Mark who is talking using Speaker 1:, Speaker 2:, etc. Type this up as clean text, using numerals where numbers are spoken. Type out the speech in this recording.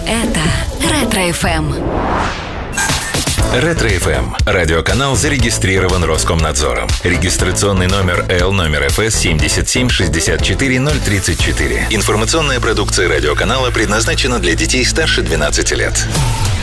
Speaker 1: это Ретро-ФМ.
Speaker 2: Ретро-ФМ. Радиоканал зарегистрирован Роскомнадзором. Регистрационный номер Л номер ФС 7764034. Информационная продукция радиоканала предназначена для детей старше 12 лет.